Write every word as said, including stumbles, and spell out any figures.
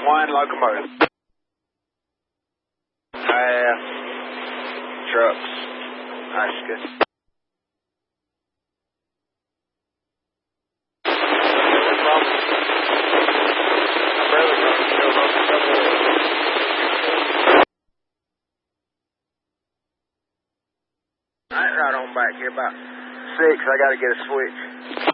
One locomotive. Uh, trucks. That's good. Alright, right on back here about six. I gotta get a switch.